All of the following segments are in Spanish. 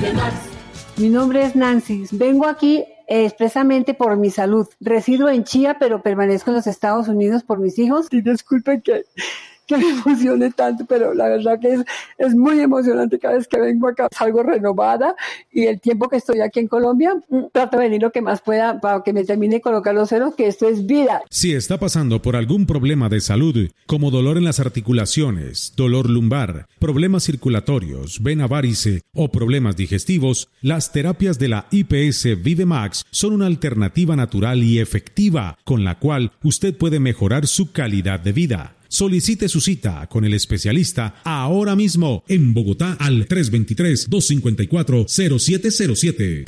Mi nombre es Nancy. Vengo aquí expresamente por mi salud. Resido en Chía, pero permanezco en los Estados Unidos por mis hijos. Y disculpen que me emocione tanto, pero la verdad que es muy emocionante. Cada vez que vengo acá salgo renovada, y el tiempo que estoy aquí en Colombia trato de venir lo que más pueda para que me termine de colocar los ceros, que esto es vida. Si está pasando por algún problema de salud, como dolor en las articulaciones, dolor lumbar, problemas circulatorios, vena varice o problemas digestivos, las terapias de la IPS ViveMax son una alternativa natural y efectiva con la cual usted puede mejorar su calidad de vida. Solicite su cita con el especialista ahora mismo en Bogotá al 323-254-0707.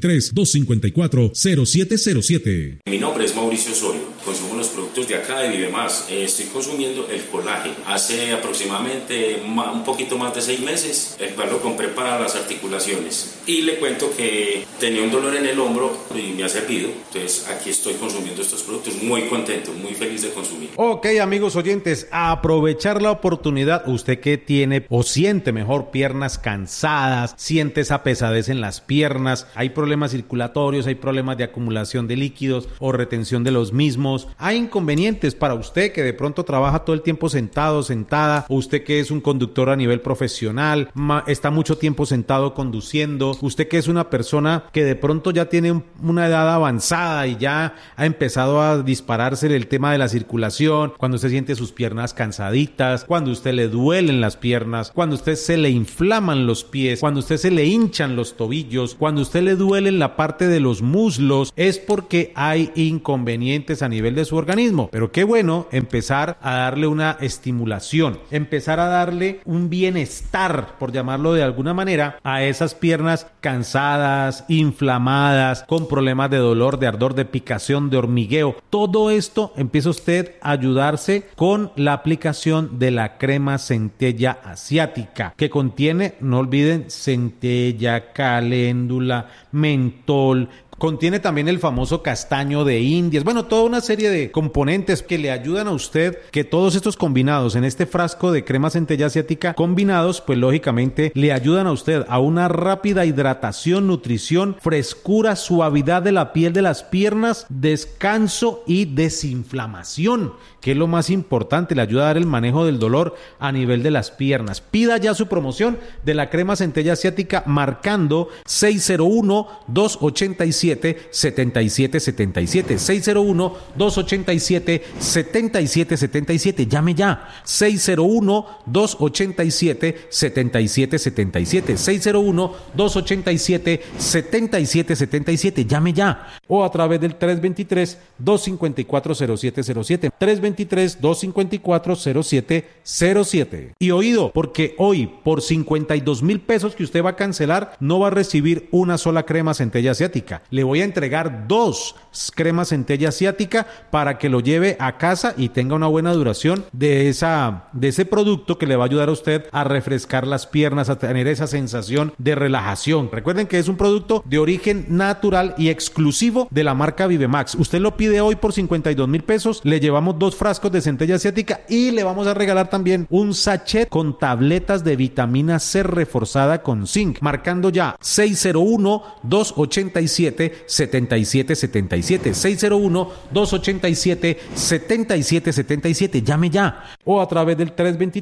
323-254-0707. Mi nombre es Mauricio Osorio. Consumo los productos de acá de ViveMax. Estoy consumiendo el colágeno. Hace aproximadamente un poquito más de 6 meses, el cual lo compré para las articulaciones. Y le cuento que tenía un dolor en el hombro y me ha servido. Entonces aquí estoy consumiendo estos productos, muy contento, muy feliz de consumir. Ok, amigos oyentes, a aprovechar la oportunidad. Usted que tiene o siente mejor piernas cansadas, siente esa pesadez en las piernas, hay problemas circulatorios, hay problemas de acumulación de líquidos o retención de los mismos, hay inconvenientes para usted que de pronto trabaja todo el tiempo sentado, sentada, o usted que es un conductor a nivel profesional, está mucho tiempo sentado conduciendo, usted que es una persona que de pronto ya tiene una edad avanzada y ya ha empezado a dispararse el tema de la circulación, cuando usted siente sus piernas cansaditas, cuando a usted le duelen las piernas, cuando a usted se le inflaman los pies, cuando a usted se le hinchan los tobillos, cuando a usted le duele en la parte de los muslos, es porque hay inconvenientes a nivel de su organismo. Pero qué bueno empezar a darle una estimulación, empezar a darle un bienestar, por llamarlo de alguna manera, a esas piernas cansadas, inflamadas, con problemas de dolor, de ardor, de picación, de hormigueo. Todo esto empieza usted a ayudarse con la aplicación de la crema centella asiática, que contiene, no olviden, centella, caléndula, mentol, contiene también el famoso castaño de Indias, bueno, toda una serie de componentes que le ayudan a usted, que todos estos combinados en este frasco de crema centella asiática, combinados, pues lógicamente le ayudan a usted a una rápida hidratación, nutrición, frescura, suavidad de la piel de las piernas, descanso y desinflamación, que es lo más importante, le ayuda a dar el manejo del dolor a nivel de las piernas. Pida ya su promoción de la crema centella asiática marcando 601-287-7777, 601-287-7777, llame ya, 601-287-7777, 601-287-7777, llame ya, o a través del 323-254-0707, 323-254-0707. Y oído, porque hoy por 52,000 pesos que usted va a cancelar, no va a recibir una sola crema centella asiática. Le voy a entregar 2 cremas centella asiática para que lo lleve a casa y tenga una buena duración de ese producto que le va a ayudar a usted a refrescar las piernas, a tener esa sensación de relajación. Recuerden que es un producto de origen natural y exclusivo de la marca ViveMax. Usted lo pide hoy por 52,000 pesos, le llevamos 2 frascos de centella asiática y le vamos a regalar también un sachet con tabletas de vitamina C reforzada con zinc, marcando ya 601-287-7777, 601-287-7777, llame ya, o a través del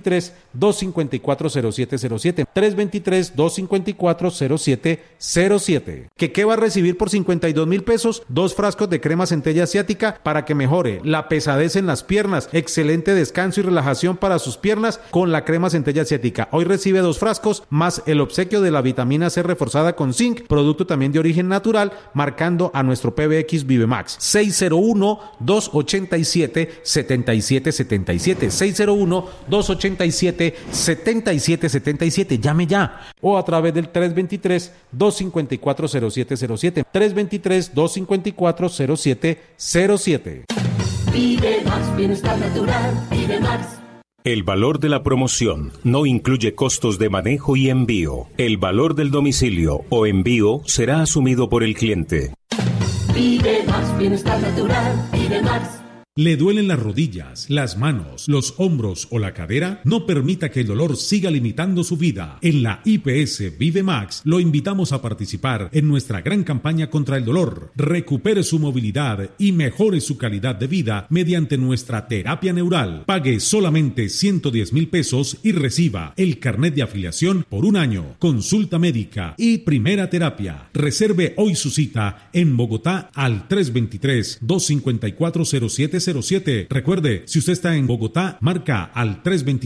323-254-0707, 323-254-0707. ¿Qué va a recibir por 52,000 pesos? 2 frascos de crema centella asiática para que mejore la pesadez en las piernas, excelente descanso y relajación para sus piernas con la crema centella asiática. Hoy recibe 2 frascos más el obsequio de la vitamina C reforzada con zinc, producto también de origen natural, marcando a nuestro PBX ViveMax. 601-287-7777, 601-287-7777, llame ya, o a través del 323-254-0707, 323-254-0707. ViveMax, bienestar natural, ViveMax. El valor de la promoción no incluye costos de manejo y envío. El valor del domicilio o envío será asumido por el cliente. ViveMax, bienestar natural, ViveMax. ¿Le duelen las rodillas, las manos, los hombros o la cadera? No permita que el dolor siga limitando su vida. En la IPS Vive Max lo invitamos a participar en nuestra gran campaña contra el dolor. Recupere su movilidad y mejore su calidad de vida mediante nuestra terapia neural. Pague solamente 110,000 pesos y reciba el carnet de afiliación por un año, consulta médica y primera terapia. Reserve hoy su cita en Bogotá al 323-254-0707. Recuerde, si usted está en Bogotá, marca al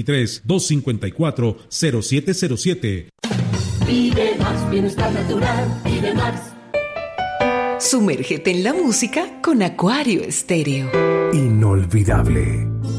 323-254-0707. Vive Max, bienestar natural, Vive Max. Sumérgete en la música con Acuario Estéreo. Inolvidable.